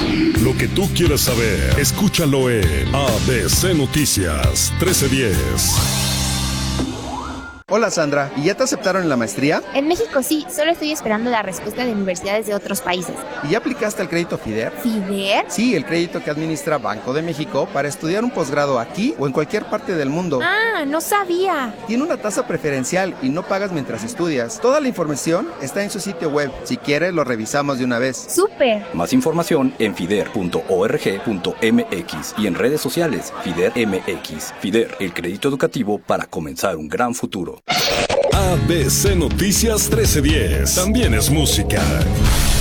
Lo que tú quieres saber, escúchalo en ABC Noticias 1310. Hola Sandra, ¿y ya te aceptaron en la maestría? En México sí, solo estoy esperando la respuesta de universidades de otros países. ¿Y ya aplicaste al crédito FIDER? ¿FIDER? Sí, el crédito que administra Banco de México para estudiar un posgrado aquí o en cualquier parte del mundo. Ah, no sabía. Tiene una tasa preferencial y no pagas mientras estudias. Toda la información está en su sitio web. Si quieres, lo revisamos de una vez. ¡Súper! Más información en fider.org.mx y en redes sociales FIDER MX. FIDER, el crédito educativo para comenzar un gran futuro. ABC Noticias 1310. También es música.